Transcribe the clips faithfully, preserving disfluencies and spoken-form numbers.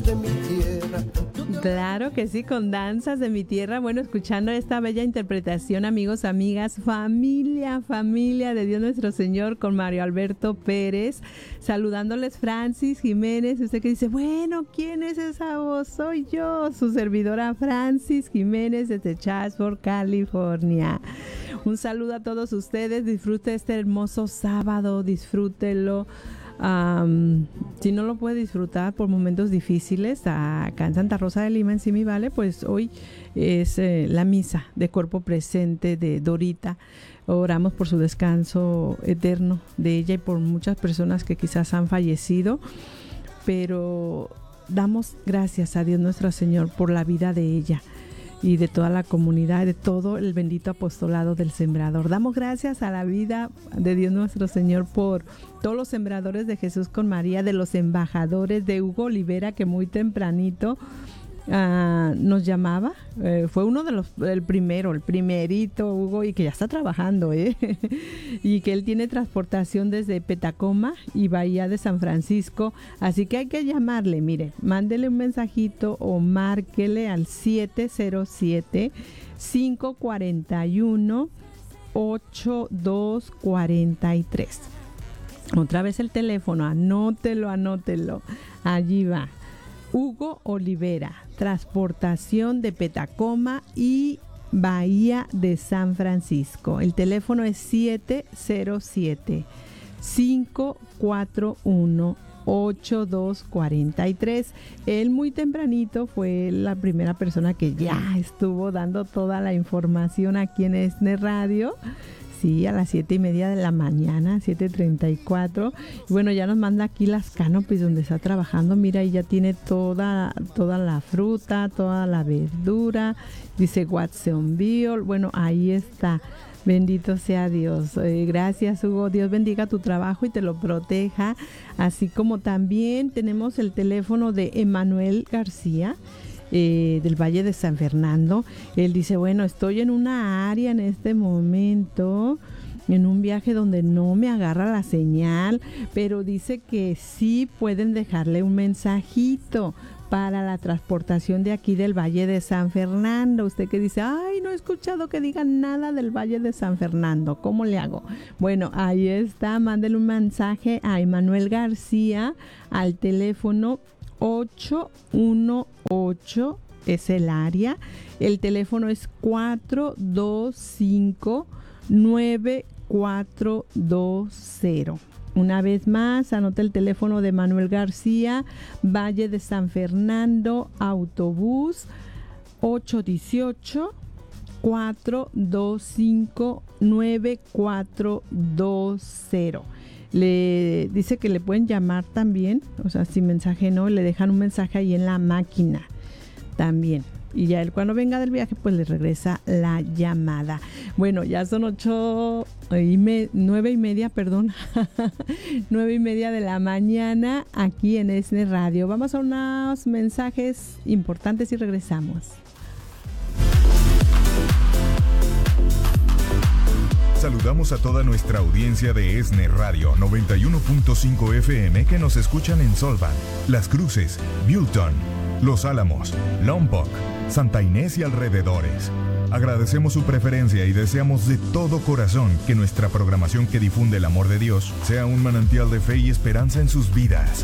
de mi tierra. Claro que sí, con danzas de mi tierra. Bueno, escuchando esta bella interpretación, amigos, amigas, familia, familia de Dios nuestro Señor, con Mario Alberto Pérez, saludándoles Francis Jiménez. Usted que dice, bueno, ¿quién es esa voz? Soy yo, su servidora Francis Jiménez desde Chatsworth, California. Un saludo a todos ustedes. Disfrute este hermoso sábado, disfrútelo. Um, si no lo puede disfrutar por momentos difíciles, acá en Santa Rosa de Lima, en Simi Valley, pues hoy es eh, la misa de cuerpo presente de Dorita. Oramos por su descanso eterno de ella y por muchas personas que quizás han fallecido, pero damos gracias a Dios nuestro Señor por la vida de ella y de toda la comunidad, de todo el bendito apostolado del Sembrador. Damos gracias a la vida de Dios nuestro Señor por todos los sembradores de Jesús con María, de los embajadores, de Hugo Olivera, que muy tempranito uh, nos llamaba. Eh, fue uno de los, el primero, el primerito, Hugo, y que ya está trabajando, ¿eh? Y que él tiene transportación desde Petacoma y Bahía de San Francisco. Así que hay que llamarle, mire, mándele un mensajito o márquele al siete cero siete, cinco cuatro uno, ocho dos cuatro tres. Otra vez el teléfono, anótelo, anótelo. Allí va. Hugo Olivera, transportación de Petacoma y Bahía de San Francisco. El teléfono es siete cero siete, cinco cuatro uno, ocho dos cuatro tres. Él muy tempranito fue la primera persona que ya estuvo dando toda la información aquí en Esne Radio. Sí, a las siete y media de la mañana, siete treinta y cuatro. Y bueno, ya nos manda aquí las canopies donde está trabajando. Mira, ella tiene toda, toda la fruta, toda la verdura. Dice Watson Bill. Bueno, ahí está. Bendito sea Dios. Eh, gracias, Hugo. Dios bendiga tu trabajo y te lo proteja. Así como también tenemos el teléfono de Emanuel García. Eh, del Valle de San Fernando. Él dice, bueno, estoy en una área en este momento, en un viaje donde no me agarra la señal, pero dice que sí pueden dejarle un mensajito para la transportación de aquí del Valle de San Fernando. Usted que dice, ay, no he escuchado que digan nada del Valle de San Fernando, ¿cómo le hago? Bueno, ahí está, mándele un mensaje a Emanuel García al teléfono ocho uno ocho, es el área. El teléfono es cuatro dos cinco, nueve cuatro dos cero. Una vez más, anota el teléfono de Manuel García, Valle de San Fernando, autobús ocho uno ocho, cuatro dos cinco, nueve cuatro dos cero. Le dice que le pueden llamar también, o sea, si mensaje no, le dejan un mensaje ahí en la máquina también. Y ya él cuando venga del viaje, pues le regresa la llamada. Bueno, ya son ocho y me, nueve y media, perdón, nueve y media de la mañana aquí en Esne Radio. Vamos a unos mensajes importantes y regresamos. Saludamos a toda nuestra audiencia de Esne Radio noventa y uno punto cinco F M que nos escuchan en Solvan, Las Cruces, Buellton, Los Álamos, Lompoc, Santa Inés y alrededores. Agradecemos su preferencia y deseamos de todo corazón que nuestra programación que difunde el amor de Dios sea un manantial de fe y esperanza en sus vidas.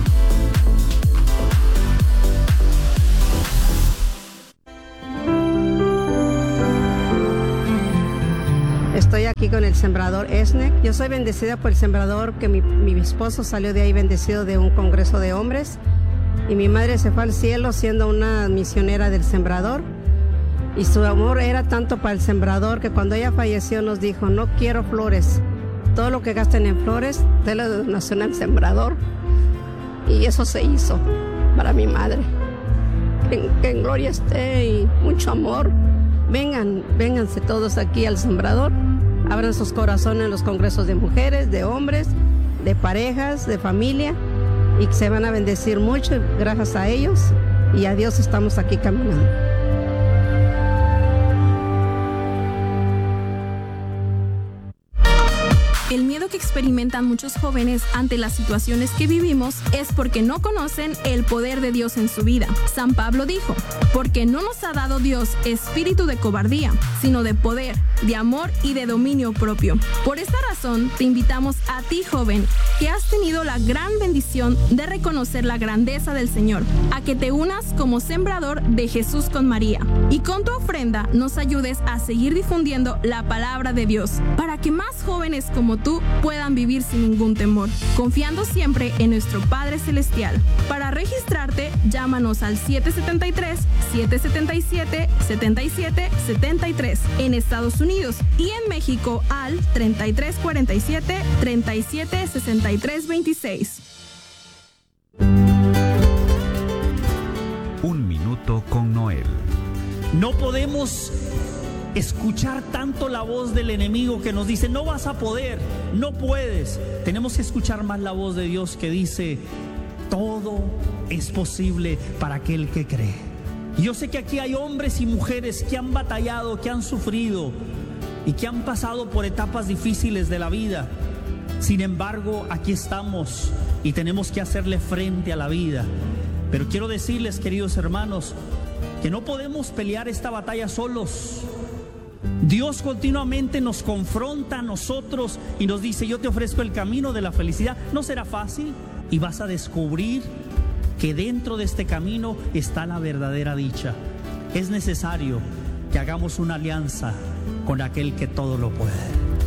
Estoy aquí con el sembrador Esne. Yo soy bendecida por el sembrador, que mi, mi esposo salió de ahí bendecido de un congreso de hombres y mi madre se fue al cielo siendo una misionera del sembrador, y su amor era tanto para el sembrador que cuando ella falleció nos dijo, no quiero flores, todo lo que gasten en flores, denle la donación al sembrador. Y eso se hizo para mi madre. Que, que en gloria esté y mucho amor. Vengan, vénganse todos aquí al sembrador. Abran sus corazones en los congresos de mujeres, de hombres, de parejas, de familia, y se van a bendecir mucho gracias a ellos, y a Dios estamos aquí caminando. El miedo que experimentan muchos jóvenes ante las situaciones que vivimos es porque no conocen el poder de Dios en su vida. San Pablo dijo, porque no nos ha dado Dios espíritu de cobardía, sino de poder, de amor y de dominio propio. Por esta razón, te invitamos a ti, joven, que has tenido la gran bendición de reconocer la grandeza del Señor, a que te unas como sembrador de Jesús con María y con tu ofrenda nos ayudes a seguir difundiendo la palabra de Dios, para que más jóvenes como tú puedan vivir sin ningún temor, confiando siempre en nuestro Padre Celestial. Para registrarte, llámanos al siete siete tres, siete siete siete, siete siete siete tres en Estados Unidos y en México al treinta y tres cuarenta y siete, treinta y siete sesenta y tres veintiséis. Un minuto con Noel. No podemos escuchar tanto la voz del enemigo que nos dice no vas a poder, no puedes. Tenemos que escuchar más la voz de Dios que dice todo es posible para aquel que cree. Yo sé que aquí hay hombres y mujeres que han batallado, que han sufrido y que han pasado por etapas difíciles de la vida. Sin embargo, aquí estamos y tenemos que hacerle frente a la vida. Pero quiero decirles, queridos hermanos, que no podemos pelear esta batalla solos. Dios continuamente nos confronta a nosotros y nos dice, yo te ofrezco el camino de la felicidad. No será fácil y vas a descubrir que dentro de este camino está la verdadera dicha. Es necesario que hagamos una alianza con aquel que todo lo puede.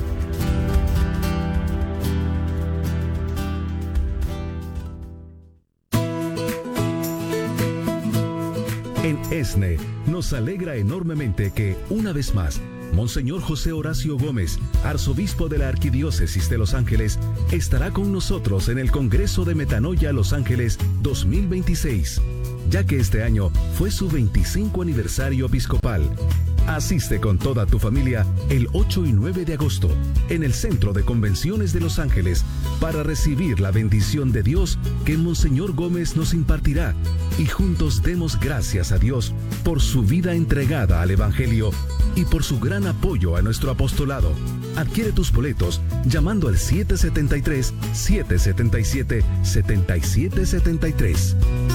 En ESNE nos alegra enormemente que, una vez más, Monseñor José Horacio Gómez, arzobispo de la Arquidiócesis de Los Ángeles, estará con nosotros en el Congreso de Metanoia Los Ángeles dos mil veintiséis, ya que este año fue su veinticinco aniversario episcopal. Asiste con toda tu familia el ocho y nueve de agosto en el Centro de Convenciones de Los Ángeles para recibir la bendición de Dios que Monseñor Gómez nos impartirá y juntos demos gracias a Dios por su vida entregada al Evangelio y por su gran apoyo a nuestro apostolado. Adquiere tus boletos llamando al siete siete tres, siete siete siete, siete siete siete tres.